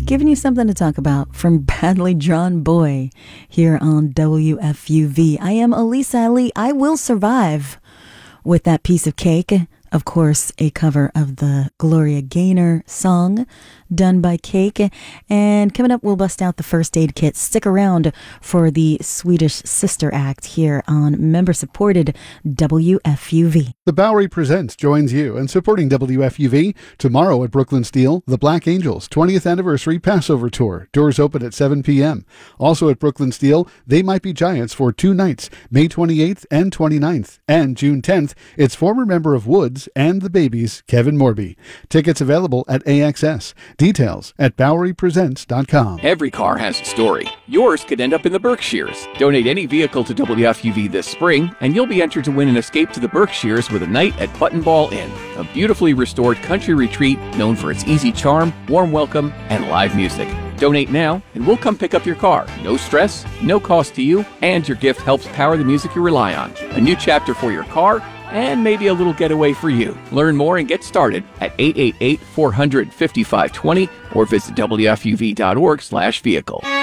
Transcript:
Giving you something to talk about from Badly Drawn Boy here on WFUV. I am Elisa Ali. I Will Survive with that piece of cake. Of course, a cover of the Gloria Gaynor song done by Cake. And coming up, we'll bust out the first aid kit. Stick around for the Swedish Sister Act here on member-supported WFUV. The Bowery Presents joins you in supporting WFUV tomorrow at Brooklyn Steel, the Black Angels 20th Anniversary Passover Tour. Doors open at 7 p.m. Also at Brooklyn Steel, They Might Be Giants for 2 nights, May 28th and 29th. And June 10th, it's former member of Woods and the Babies, Kevin Morby. Tickets available at AXS. Details at BoweryPresents.com. Every car has a story. Yours could end up in the Berkshires. Donate any vehicle to WFUV this spring, and you'll be entered to win an escape to the Berkshires with a night at Buttonball Inn, a beautifully restored country retreat known for its easy charm, warm welcome, and live music. Donate now, and we'll come pick up your car. No stress, no cost to you, and your gift helps power the music you rely on. A new chapter for your car, and maybe a little getaway for you. Learn more and get started at 888-400-5520 or visit WFUV.org/vehicle.